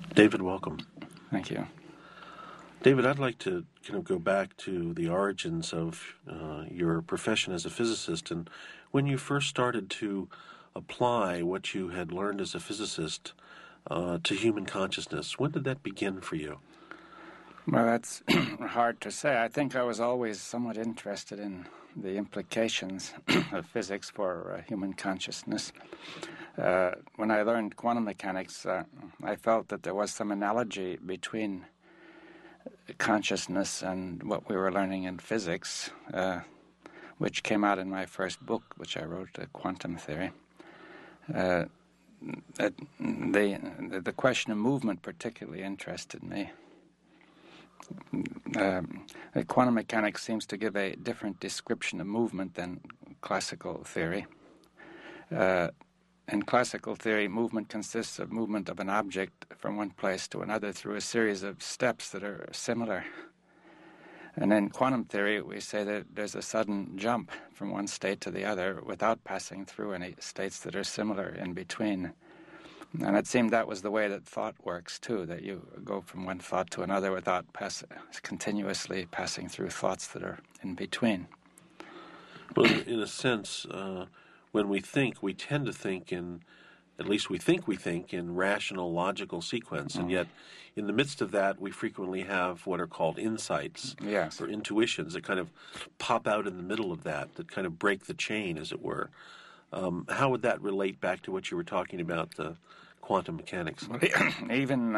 David, welcome. Thank you. David, I'd like to kind of go back to the origins of your profession as a physicist, and when you first started to apply what you had learned as a physicist to human consciousness. When did that begin for you? Well, that's hard to say. I think I was always somewhat interested in the implications of physics for human consciousness. When I learned quantum mechanics, I felt that there was some analogy between consciousness and what we were learning in physics, which came out in my first book, which I wrote, Quantum Theory. The question of movement particularly interested me. Quantum mechanics seems to give a different description of movement than classical theory. In classical theory, movement consists of movement of an object from one place to another through a series of steps that are similar. And in quantum theory, we say that there's a sudden jump from one state to the other without passing through any states that are similar in between. And it seemed that was the way that thought works, too, that you go from one thought to another without continuously passing through thoughts that are in between. Well, in a sense, when we think, we tend to think in, at least we think in rational, logical sequence, and yet in the midst of that, we frequently have what are called insights or intuitions that kind of pop out in the middle of that kind of break the chain, as it were. How would that relate back to what you were talking about, quantum mechanics? Well, even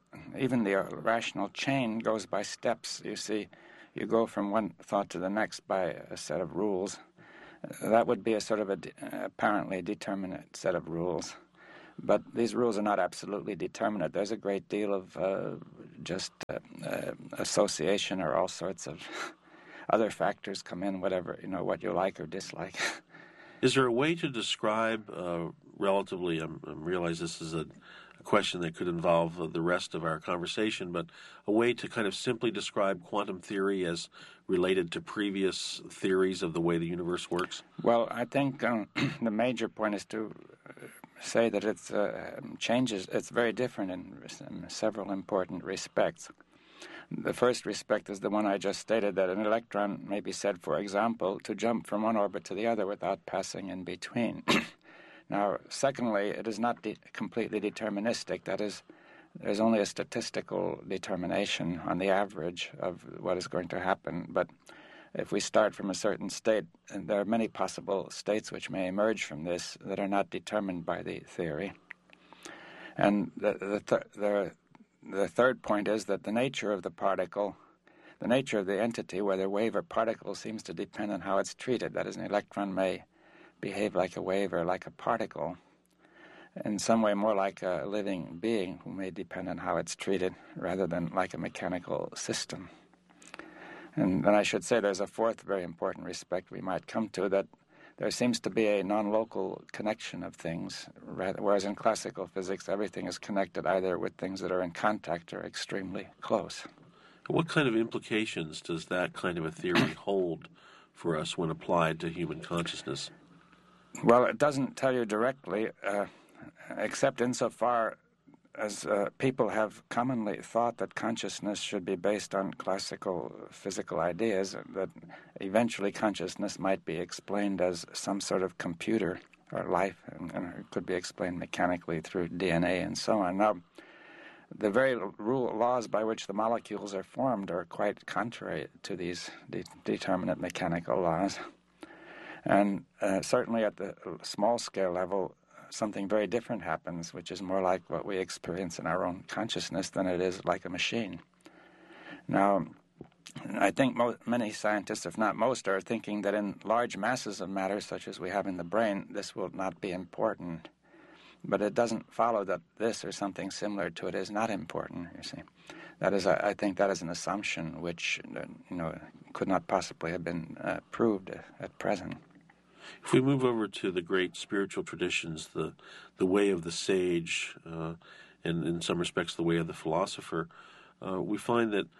the rational chain goes by steps. You see, you go from one thought to the next by a set of rules. That would be a sort of apparently determinate set of rules. But these rules are not absolutely determinate. There's a great deal of just association, or all sorts of other factors come in, whatever, what you like or dislike. Is there a way to describe relatively, I realize this is a question that could involve the rest of our conversation, but a way to kind of simply describe quantum theory as related to previous theories of the way the universe works? Well, I think the major point is to say that it's very different in several important respects. The first respect is the one I just stated, that an electron may be said, for example, to jump from one orbit to the other without passing in between. Now, secondly, it is not completely deterministic. That is, there's only a statistical determination on the average of what is going to happen. But if we start from a certain state, and there are many possible states which may emerge from this that are not determined by the theory. And the third point is that the nature of the particle, the nature of the entity, whether wave or particle, seems to depend on how it's treated. That is, an electron may behave like a wave or like a particle, in some way more like a living being who may depend on how it's treated rather than like a mechanical system. And then I should say there's a fourth very important respect we might come to, that there seems to be a non-local connection of things, whereas in classical physics everything is connected either with things that are in contact or extremely close. What kind of implications does that kind of a theory hold for us when applied to human consciousness? Well, it doesn't tell you directly, except insofar as people have commonly thought that consciousness should be based on classical physical ideas, that eventually consciousness might be explained as some sort of computer or life, and it could be explained mechanically through DNA and so on. Now, the very laws by which the molecules are formed are quite contrary to these determinate mechanical laws. And certainly at the small-scale level, something very different happens, which is more like what we experience in our own consciousness than it is like a machine. Now, I think many scientists, if not most, are thinking that in large masses of matter, such as we have in the brain, this will not be important. But it doesn't follow that this or something similar to it is not important, you see. That is, I think that is an assumption which, could not possibly have been proved at present. If we move over to the great spiritual traditions, the way of the sage, and in some respects the way of the philosopher, we find that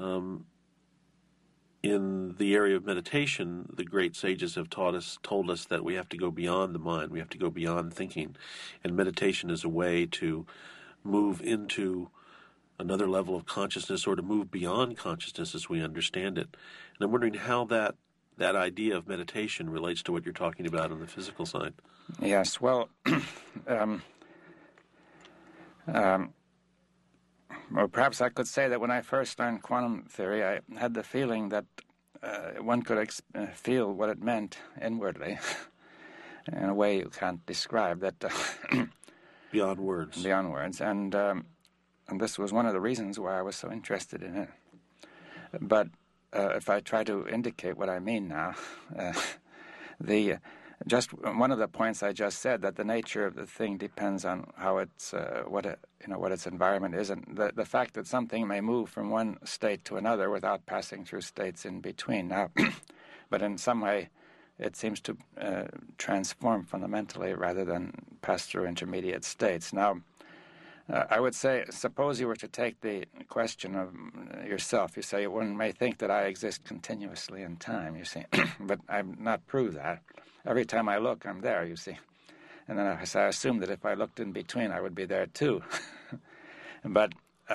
in the area of meditation, the great sages have told us that we have to go beyond the mind, we have to go beyond thinking, and meditation is a way to move into another level of consciousness or to move beyond consciousness as we understand it. And I'm wondering how that idea of meditation relates to what you're talking about on the physical side. Yes, well, well, perhaps I could say that when I first learned quantum theory, I had the feeling that one could feel what it meant inwardly in a way you can't describe, that beyond words. Beyond words, and this was one of the reasons why I was so interested in it. But if I try to indicate what I mean now, just one of the points I just said, that the nature of the thing depends on how it's what its environment is, and the fact that something may move from one state to another without passing through states in between. Now, but in some way, it seems to transform fundamentally rather than pass through intermediate states. Now, I would say, suppose you were to take the question of yourself. You say, one may think that I exist continuously in time, you see, but I've not proved that. Every time I look, I'm there, you see. And then I assume that if I looked in between, I would be there too. But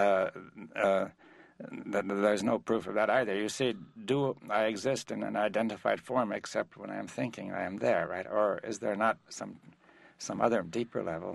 there's no proof of that either. You see, do I exist in an identified form except when I am thinking I am there, right? Or is there not some other deeper level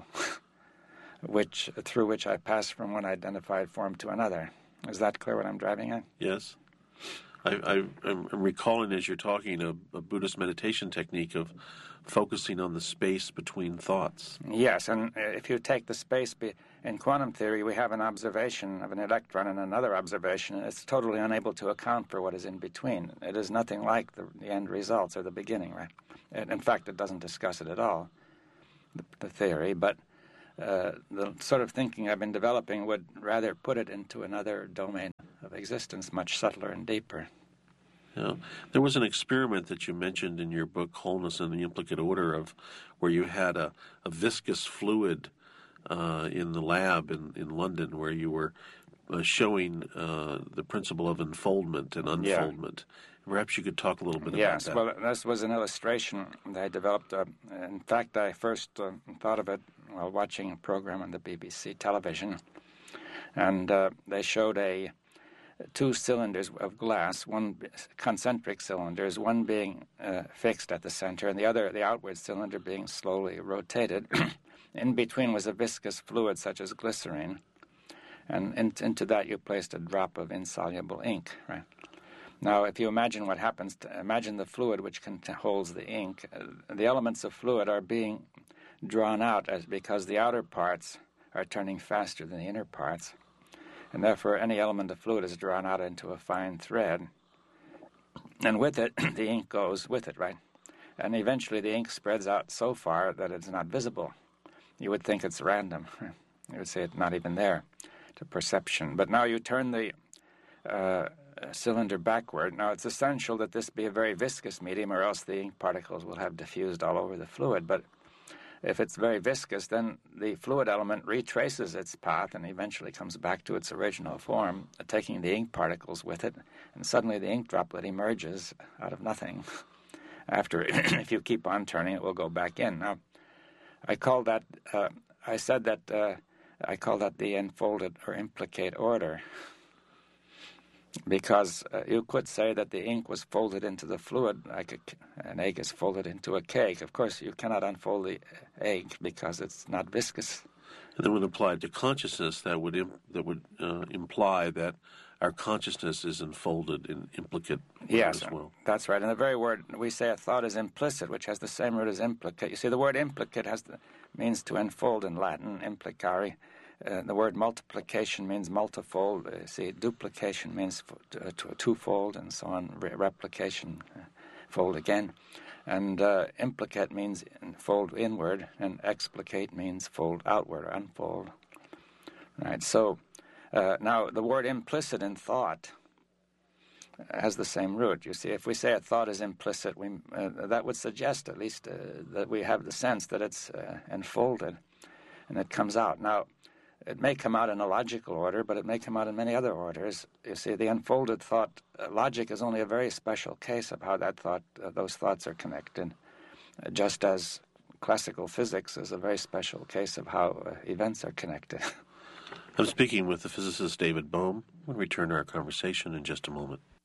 through which I pass from one identified form to another? Is that clear what I'm driving at? Yes. I'm recalling as you're talking a Buddhist meditation technique of focusing on the space between thoughts. Yes, and if you take the space in quantum theory, we have an observation of an electron and another observation. It's totally unable to account for what is in between. It is nothing like the end results or the beginning, right? In fact, it doesn't discuss it at all, the theory, but the sort of thinking I've been developing would rather put it into another domain of existence, much subtler and deeper. Yeah. There was an experiment that you mentioned in your book, Wholeness and the Implicate Order, of where you had a viscous fluid in the lab in London, where you were showing the principle of enfoldment and unfoldment. Yeah. Perhaps you could talk a little bit about that. Yes, well, this was an illustration that I developed. In fact, I first thought of it while watching a program on the BBC television, and they showed two cylinders of glass, one concentric cylinders, one being fixed at the center, and the outward cylinder being slowly rotated. In between was a viscous fluid such as glycerine, and into that you placed a drop of insoluble ink, right? Now, if you imagine what happens, imagine the fluid which holds the ink. The elements of fluid are being drawn out because the outer parts are turning faster than the inner parts. And therefore, any element of fluid is drawn out into a fine thread. And with it, the ink goes with it, right? And eventually the ink spreads out so far that it's not visible. You would think it's random. You would say it's not even there to perception. But now you turn the cylinder backward. Now, it's essential that this be a very viscous medium, or else the ink particles will have diffused all over the fluid. But if it's very viscous, then the fluid element retraces its path and eventually comes back to its original form, taking the ink particles with it, and suddenly the ink droplet emerges out of nothing. After, if you keep on turning, it will go back in. Now, I call that the enfolded or implicate order, because you could say that the ink was folded into the fluid like an egg is folded into a cake. Of course, you cannot unfold the egg because it's not viscous. And then when applied to consciousness, that would imply that our consciousness is enfolded in implicate yes, as well. That's right. And the very word, we say a thought is implicit, which has the same root as implicate. You see, the word implicate means to enfold in Latin, implicare. The word multiplication means multifold. See, duplication means twofold, and so on. Replication, fold again. And implicate means fold inward, and explicate means fold outward or unfold. Right. So now the word implicit in thought has the same root. You see, if we say a thought is implicit, that would suggest at least that we have the sense that it's enfolded, and it comes out. Now, it may come out in a logical order, but it may come out in many other orders. You see, the unfolded thought, logic is only a very special case of how those thoughts are connected, just as classical physics is a very special case of how events are connected. I'm speaking with the physicist David Bohm. We'll return to our conversation in just a moment.